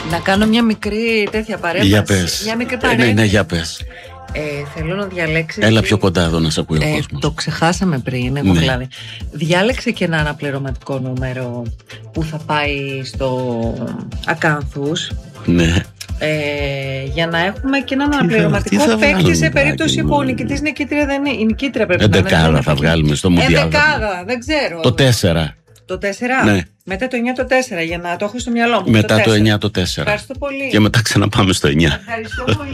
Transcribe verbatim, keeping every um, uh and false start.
Να κάνω μια μικρή τέτοια παρέμβαση. Για πες. Μια μικρή Ε, παρέμβαση. ναι, ναι, για πες. Ε, θέλω να διαλέξεις. Έλα πιο κοντά εδώ να σε ακούει ο ε, κόσμος. Το ξεχάσαμε πριν, εγώ Ναι. δηλαδή. Διάλεξε και ένα αναπληρωματικό νούμερο που θα πάει στο Ακάνθους. Ναι. Ε, για να έχουμε και έναν θα- αναπληρωματικό τι θα παίκτη βγάλουμε, σε περίπτωση Άκη που ο μου? νικητής νικήτρια δεν είναι. Η νικήτρια πρέπει να είναι. Εντεκάδα δεν θα είναι. βγάλουμε στο Μουντιάλ. Ενδεκάδα, δεν ξέρω. Το τέσσερα. Το τέσσερα. Ναι. Μετά το εννιά το τέσσερα, για να το έχω στο μυαλό μου. Μετά το τέσσερα. εννιά το τέσσερα. Ευχαριστώ πολύ. Και μετά ξαναπάμε στο εννιά. Ευχαριστώ πολύ.